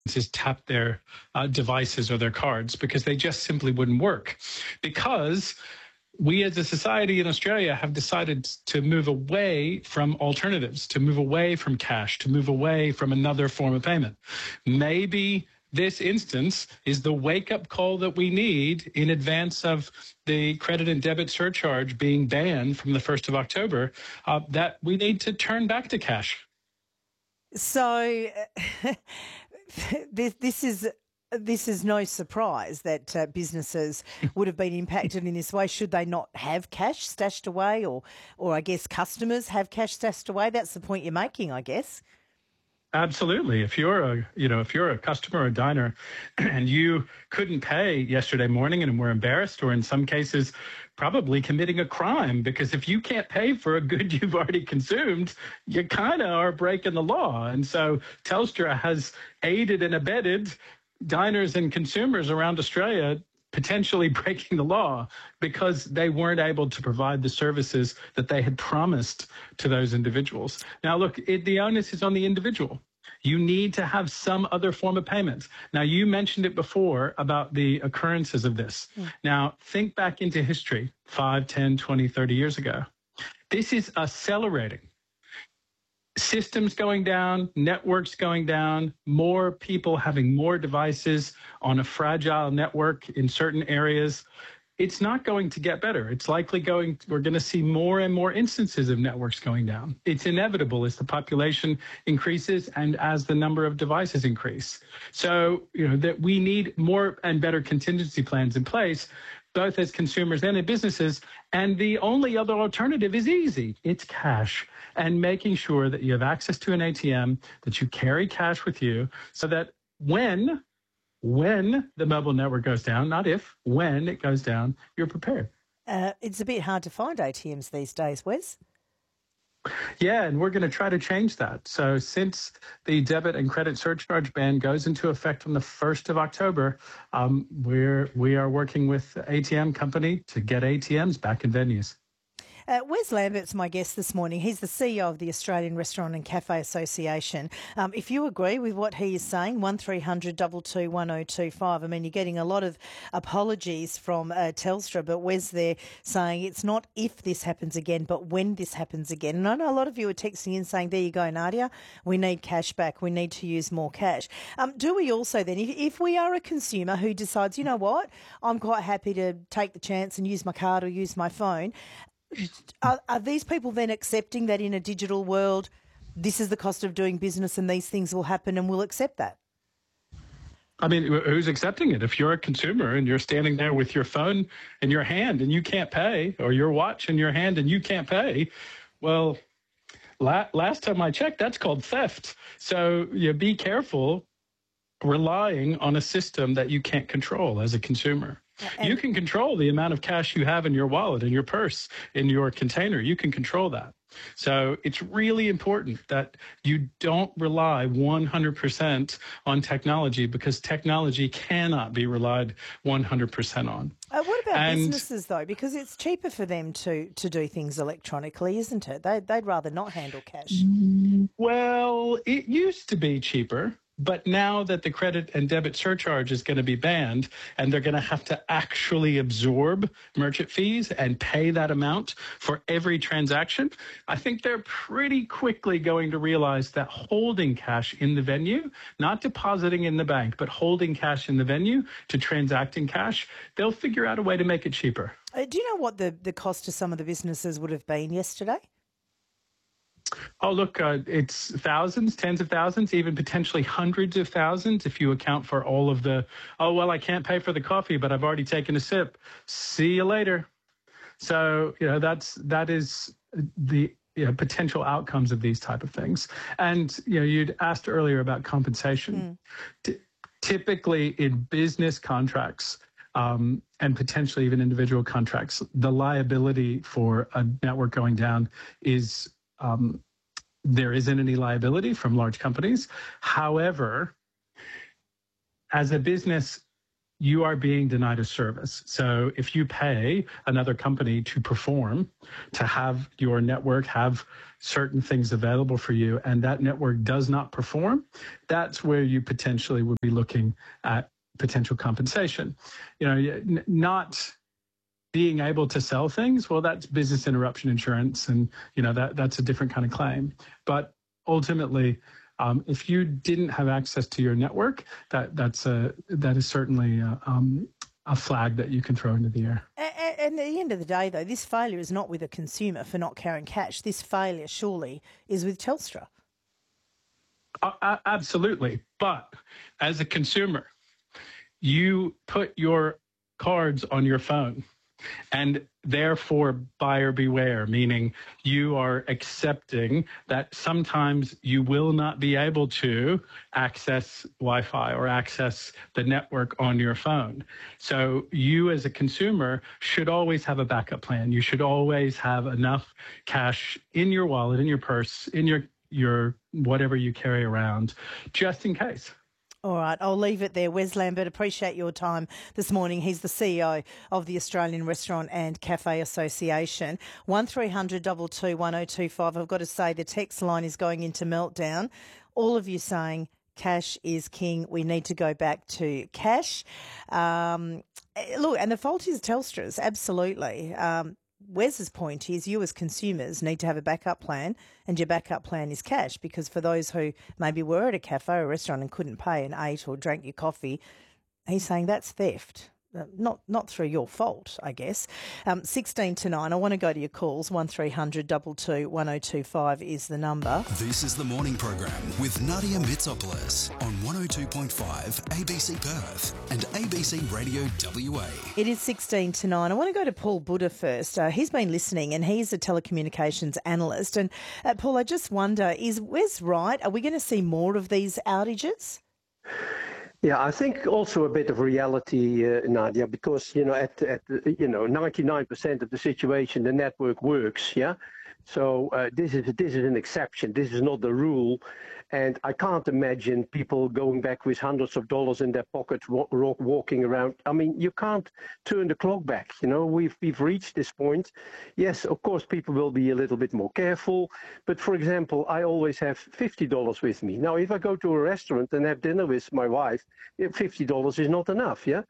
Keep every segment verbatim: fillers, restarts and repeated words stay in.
tap their uh, devices or their cards because they just simply wouldn't work. Because we as a society in Australia have decided to move away from alternatives, to move away from cash, to move away from another form of payment. Maybe this instance is the wake-up call that we need in advance of the credit and debit surcharge being banned from the first of October, uh, that we need to turn back to cash. So this, this is this is no surprise that uh, businesses would have been impacted in this way should they not have cash stashed away, or, or I guess customers have cash stashed away. That's the point you're making, I guess. Absolutely. If you're a, you know, if you're a customer or diner and you couldn't pay yesterday morning and were embarrassed, or in some cases probably committing a crime, because if you can't pay for a good you've already consumed, you kind of are breaking the law. And so Telstra has aided and abetted diners and consumers around Australia potentially breaking the law because they weren't able to provide the services that they had promised to those individuals. Now, look, it, the onus is on the individual. You need to have some other form of payment. Now, you mentioned it before about the occurrences of this. Mm. Now, think back into history, five, ten, twenty, thirty years ago. This is accelerating. Systems going down, networks going down, more people having more devices on a fragile network in certain areas. It's not going to get better. It's likely going, we're going to see more and more instances of networks going down. It's inevitable as the population increases and as the number of devices increase. So, you know, that we need more and better contingency plans in place, both as consumers and in businesses. And the only other alternative is easy. It's cash, and making sure that you have access to an A T M, that you carry cash with you, so that when, when the mobile network goes down, not if, when it goes down, you're prepared. Uh, it's a bit hard to find A T Ms these days, Wes. Yeah, and we're going to try to change that. So since the debit and credit surcharge ban goes into effect on the first of October, um, we're, we are working with A T M company to get A T Ms back in venues. Uh, Wes Lambert's my guest this morning. He's the C E O of the Australian Restaurant and Cafe Association. Um, if you agree with what he is saying, one three hundred two two one oh two five. I mean, you're getting a lot of apologies from uh, Telstra, but Wes there saying it's not if this happens again, but when this happens again. And I know a lot of you are texting in saying, there you go, Nadia, we need cash back. We need to use more cash. Um, do we also then, if, if we are a consumer who decides, you know what, I'm quite happy to take the chance and use my card or use my phone, Are, are these people then accepting that in a digital world, this is the cost of doing business and these things will happen and we'll accept that? I mean, who's accepting it? If you're a consumer and you're standing there with your phone in your hand and you can't pay, or your watch in your hand and you can't pay, well, la- last time I checked, that's called theft. So you be careful relying on a system that you can't control as a consumer. And you can control the amount of cash you have in your wallet, in your purse, in your container. You can control that. So it's really important that you don't rely one hundred percent on technology, because technology cannot be relied one hundred percent on. Uh, what about and, businesses, though? Because it's cheaper for them to, to do things electronically, isn't it? They, they'd rather not handle cash. Well, it used to be cheaper. But now that the credit and debit surcharge is going to be banned and they're going to have to actually absorb merchant fees and pay that amount for every transaction, I think they're pretty quickly going to realize that holding cash in the venue, not depositing in the bank, but holding cash in the venue to transact in cash, they'll figure out a way to make it cheaper. Uh, do you know what the, the cost to some of the businesses would have been yesterday? Oh, look, uh, it's thousands, tens of thousands, even potentially hundreds of thousands if you account for all of the, oh, well, I can't pay for the coffee, but I've already taken a sip. See you later. So, you know, that's, that is the you know, potential outcomes of these type of things. And, you know, you'd asked earlier about compensation. Mm. T- typically in business contracts, um, and potentially even individual contracts, the liability for a network going down is Um, there isn't any liability from large companies. However, as a business, you are being denied a service. So if you pay another company to perform, to have your network have certain things available for you, and that network does not perform, that's where you potentially would be looking at potential compensation. You know, not being able to sell things, well, that's business interruption insurance, and you know that that's a different kind of claim. But ultimately, um, if you didn't have access to your network, that that's a that is certainly a, um, a flag that you can throw into the air. And, and at the end of the day, though, this failure is not with a consumer for not carrying cash. This failure surely is with Telstra. Uh, absolutely, but as a consumer, you put your cards on your phone. And therefore, buyer beware, meaning you are accepting that sometimes you will not be able to access Wi-Fi or access the network on your phone. So you as a consumer should always have a backup plan. You should always have enough cash in your wallet, in your purse, in your, your whatever you carry around, just in case. All right, I'll leave it there. Wes Lambert, appreciate your time this morning. He's the C E O of the Australian Restaurant and Cafe Association. one three hundred two two one oh two five. I've got to say the text line is going into meltdown. All of you saying cash is king. We need to go back to cash. Um, look, and the fault is Telstra's, absolutely. Um, Wes's point is you as consumers need to have a backup plan, and your backup plan is cash, because for those who maybe were at a cafe or restaurant and couldn't pay and ate or drank your coffee, he's saying that's theft. Uh, not not through your fault, I guess. Um, sixteen to nine, I want to go to your calls. one three hundred two two one oh two five is the number. This is the morning program with Nadia Mitsopoulos on one oh two point five A B C Perth and A B C Radio W A. It is sixteen to nine. I want to go to Paul Buddha first. Uh, he's been listening and he's a telecommunications analyst. And uh, Paul, I just wonder, is Wes right? Are we going to see more of these outages? Yeah, I think also a bit of reality, uh, Nadia, because, you know, at, at you know, ninety-nine percent of the situation, the network works, yeah? So uh, this is this is an exception. This is not the rule. And I can't imagine people going back with hundreds of dollars in their pocket, walk, walking around. I mean, you can't turn the clock back. You know, we've we've reached this point. Yes, of course, people will be a little bit more careful. But for example, I always have fifty dollars with me. Now, if I go to a restaurant and have dinner with my wife, fifty dollars is not enough. Yeah,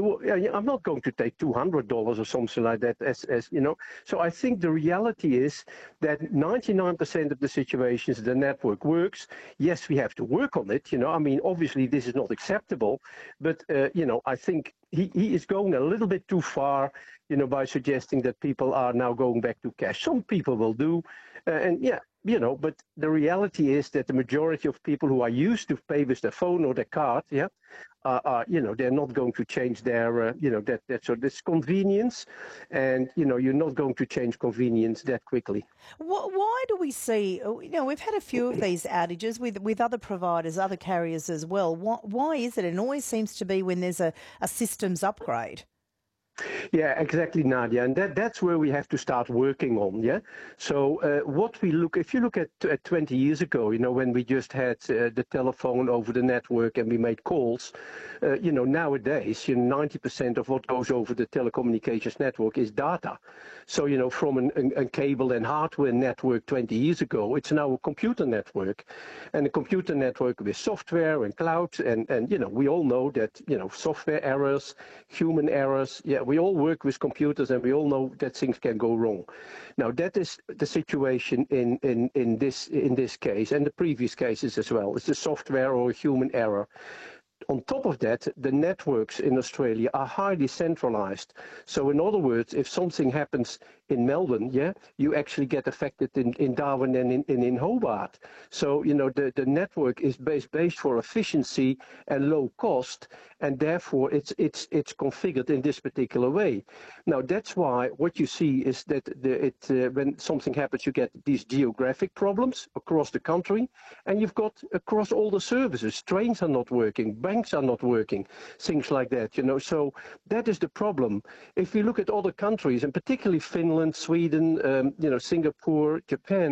I'm not going to take two hundred dollars or something like that. As as you know, so I think the reality is that ninety-nine percent of the situations the network works. Yes, we have to work on it. You know, I mean, obviously this is not acceptable, but uh, you know, I think he, he is going a little bit too far, you know, by suggesting that people are now going back to cash. Some people will do, uh, and yeah, you know, but the reality is that the majority of people who are used to pay with their phone or their card, yeah, uh, are, you know, they're not going to change their, uh, you know, that, that so this convenience, and, you know, you're not going to change convenience that quickly. Why do we see, you know, we've had a few of these outages with, with other providers, other carriers as well. Why, why is it? It always seems to be when there's a, a systems upgrade. Yeah, exactly, Nadia, and that that's where we have to start working on. Yeah, so uh, what we look, if you look at, at twenty years ago, you know, when we just had uh, the telephone over the network and we made calls, uh, you know, nowadays, you know, ninety percent of what goes over the telecommunications network is data. So, you know, from an, an, a cable and hardware network twenty years ago, it's now a computer network, and a computer network with software and cloud, and and you know, we all know that, you know, software errors, human errors, yeah. We all work with computers and we all know that things can go wrong. Now that is the situation in, in, in this in this case and the previous cases as well. It's a software or a human error. On top of that, the networks in Australia are highly centralized. So in other words, if something happens in Melbourne, yeah, you actually get affected in, in Darwin and in, in, in Hobart. So, you know, the, the network is based, based for efficiency and low cost, and therefore it's, it's, it's configured in this particular way. Now, that's why what you see is that the, it, uh, when something happens, you get these geographic problems across the country, and you've got across all the services. Trains are not working, banks are not working, things like that, you know. So that is the problem. If we look at other countries, and particularly Finland, Sweden, um, you know, Singapore, Japan,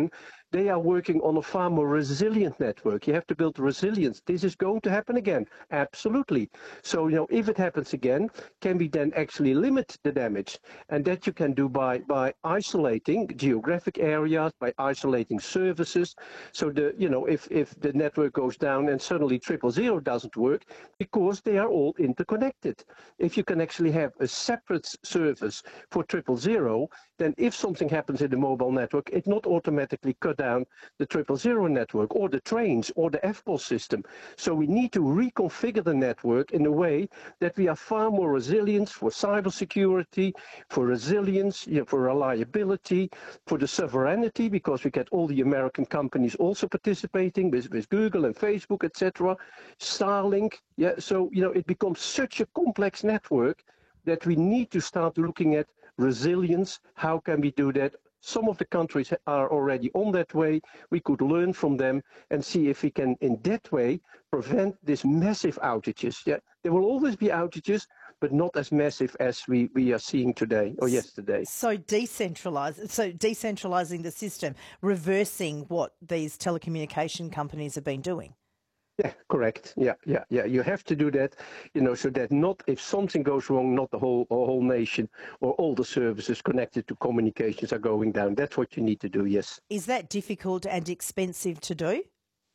they are working on a far more resilient network. You have to build resilience. This is going to happen again. Absolutely. So, you know, if it happens again, can we then actually limit the damage? And that you can do by, by isolating geographic areas, by isolating services. So, the you know, if, if the network goes down and suddenly triple zero doesn't work, because they are all interconnected. If you can actually have a separate service for triple zero, then if something happens in the mobile network, it not automatically cut down the triple zero network or the trains or the F P O S system. So we need to reconfigure the network in a way that we are far more resilient for cybersecurity, for resilience, you know, for reliability, for the sovereignty, because we get all the American companies also participating with, with Google and Facebook, et cetera. Starlink, yeah. So you know, it becomes such a complex network that we need to start looking at resilience. How can we do that? Some of the countries are already on that way. We could learn from them and see if we can, in that way, prevent these massive outages. Yeah, there will always be outages, but not as massive as we, we are seeing today or yesterday. So decentralize, so decentralizing the system, reversing what these telecommunication companies have been doing. Yeah, correct. Yeah, yeah, yeah. You have to do that, you know, so that not if something goes wrong, not the whole a whole nation or all the services connected to communications are going down. That's what you need to do. Yes. Is that difficult and expensive to do?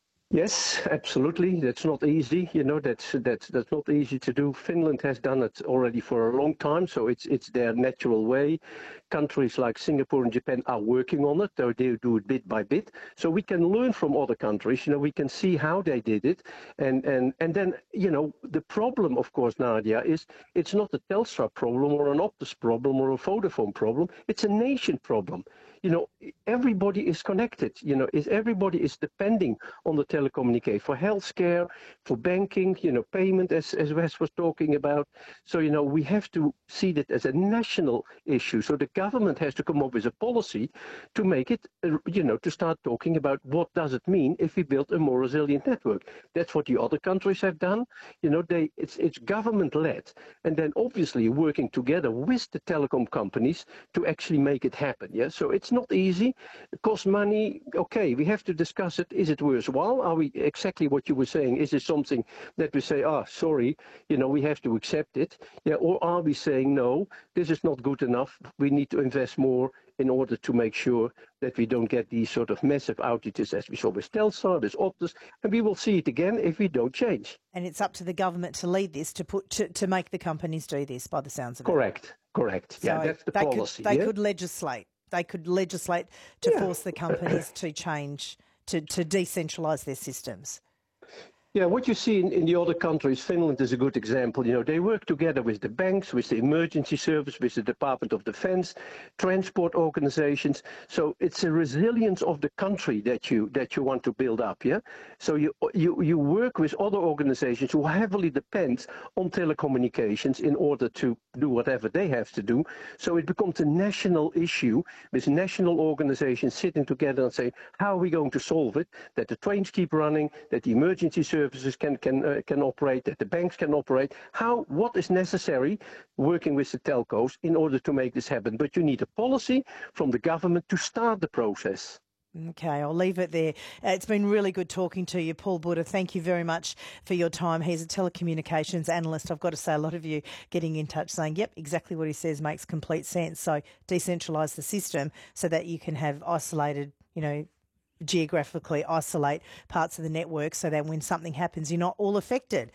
Yes, absolutely. That's not easy. You know, that's that's that's not easy to do. Finland has done it already for a long time, so it's it's their natural way. Countries like Singapore and Japan are working on it, though they do it bit by bit. So we can learn from other countries. You know, we can see how they did it, and and and then you know the problem, of course, Nadia, is it's not a Telstra problem or an Optus problem or a Vodafone problem. It's a nation problem. You know, everybody is connected. You know, is everybody is depending on the telecommunication for healthcare, for banking. You know, payment, as as Wes was talking about. So you know, we have to see that as a national issue. So the government has to come up with a policy to make it. Uh, you know, to start talking about what does it mean if we build a more resilient network. That's what the other countries have done. You know, they it's it's government led, and then obviously working together with the telecom companies to actually make it happen. Yeah, so it's not easy. It costs money. Okay, we have to discuss it. Is it worthwhile? Are we exactly what you were saying? Is it something that we say, ah, oh, sorry, you know, we have to accept it? Yeah, or are we saying, no, this is not good enough. We need to invest more in order to make sure that we don't get these sort of massive outages as we saw with Telstra, with Optus, and we will see it again if we don't change. And it's up to the government to lead this, to put to, to make the companies do this, by the sounds of Correct. it. Correct, correct. So yeah, that's the they policy. Could, they yeah? could legislate. They could legislate to yeah. force the companies to change, to, to decentralise their systems. Yeah, what you see in, in the other countries, Finland is a good example. You know, they work together with the banks, with the emergency service, with the Department of Defense, transport organizations. So it's a resilience of the country that you that you want to build up. Yeah. So you you you work with other organizations who heavily depend on telecommunications in order to do whatever they have to do. So it becomes a national issue with national organizations sitting together and say, how are we going to solve it? That the trains keep running, that the emergency service Services can can uh, can operate, that the banks can operate. How what is necessary working with the telcos in order to make this happen? But you need a policy from the government to start the process. Okay, I'll leave it there. Uh, it's been really good talking to you, Paul Buddha. Thank you very much for your time. He's a telecommunications analyst. I've got to say, a lot of you getting in touch saying, yep, exactly what he says makes complete sense. So decentralise the system so that you can have isolated, you know, geographically isolate parts of the network so that when something happens, you're not all affected.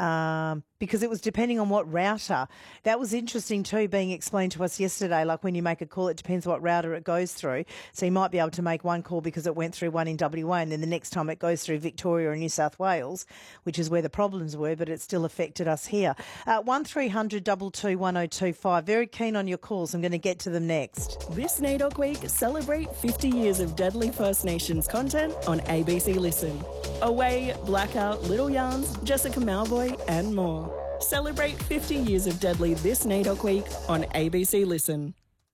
Um, because it was depending on what router. That was interesting too, being explained to us yesterday, like when you make a call, it depends what router it goes through. So you might be able to make one call because it went through one in W A, and then the next time it goes through Victoria or New South Wales, which is where the problems were, but it still affected us here. Uh, one three hundred two two one oh two five. Very keen on your calls. I'm going to get to them next. This NAIDOC Week, celebrate fifty years of deadly First Nations content on A B C Listen. Away, Blackout, Little Yarns, Jessica Malvoy and more. Celebrate fifty years of Deadly this NAIDOC Week on A B C Listen.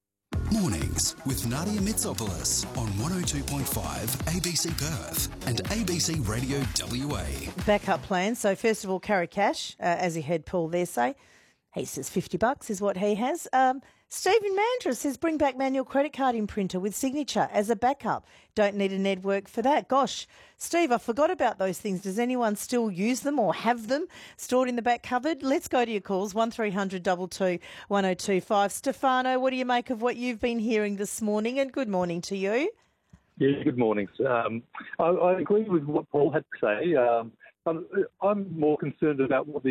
Mornings with Nadia Mitsopoulos on one oh two point five A B C Perth and A B C Radio W A. Backup plan. So first of all, Carrie Cash, uh, as he heard Paul there say, he says fifty bucks is what he has. Um, Stephen Mandra says bring back manual credit card imprinter with signature as a backup. Don't need a network for that. Gosh, Steve, I forgot about those things. Does anyone still use them or have them stored in the back cupboard? Let's go to your calls, one three hundred two two one oh two five. Stefano, what do you make of what you've been hearing this morning? And good morning to you. Yeah, good morning. Um, I, I agree with what Paul had to say. Um, I'm, I'm more concerned about what the